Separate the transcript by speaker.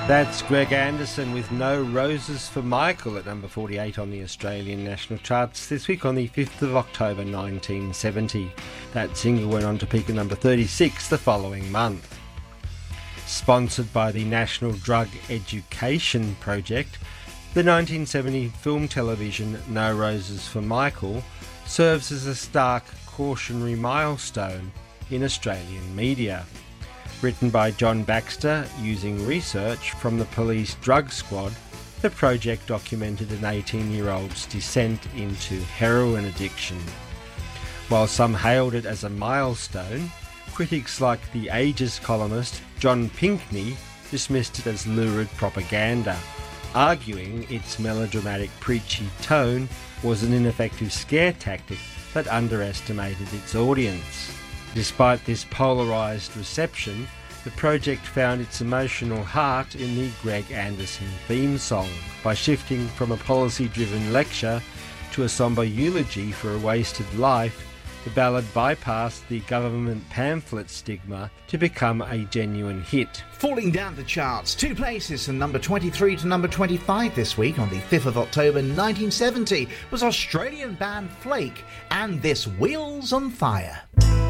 Speaker 1: That's Greg Anderson with No Roses for Michael at number 48 on the Australian national charts this week on the 5th of October 1970. That single went on to peak at number 36 the following month. Sponsored by the National Drug Education Project, the 1970 film television No Roses for Michael serves as a stark cautionary milestone in Australian media. Written by John Baxter using research from the police drug squad, the project documented an 18-year-old's descent into heroin addiction. While some hailed it as a milestone, critics like The Age's columnist John Pinkney dismissed it as lurid propaganda, arguing its melodramatic, preachy tone was an ineffective scare tactic that underestimated its audience. Despite this polarised reception, the project found its emotional heart in the Greg Anderson theme song. By shifting from a policy-driven lecture to a sombre eulogy for a wasted life, the ballad bypassed the government pamphlet stigma to become a genuine hit.
Speaker 2: Falling down the charts, 2 places from number 23 to number 25 this week on the 5th of October 1970 was Australian band Flake and This Wheels on Fire.